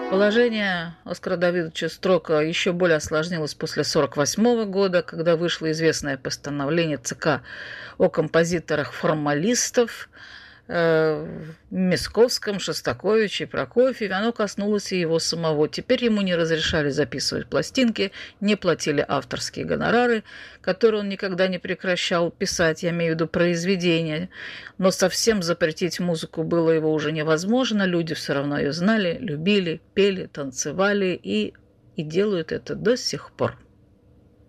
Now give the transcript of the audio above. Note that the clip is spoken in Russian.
Положение Оскара Давидовича Строка еще более осложнилось после 1948 года, когда вышло известное постановление ЦК о композиторах-формалистов Мясковском, Шостаковиче и Прокофьеве. Оно коснулось и его самого. Теперь ему не разрешали записывать пластинки, не платили авторские гонорары, которые он никогда не прекращал писать, я имею в виду произведения. Но совсем запретить музыку было его уже невозможно. Люди все равно ее знали, любили, пели, танцевали и делают это до сих пор.